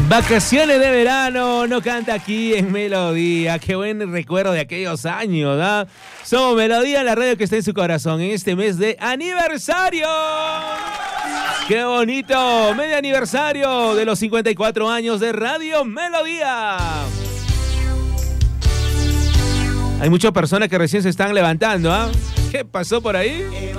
Vacaciones de verano, no canta aquí en Melodía. Qué buen recuerdo de aquellos años, ¿ah? Somos Melodía, la radio que está en su corazón en este mes de aniversario. ¡Qué bonito! Medio aniversario de los 54 años de Radio Melodía. Hay muchas personas que recién se están levantando, ¿ah? ¿Qué pasó por ahí?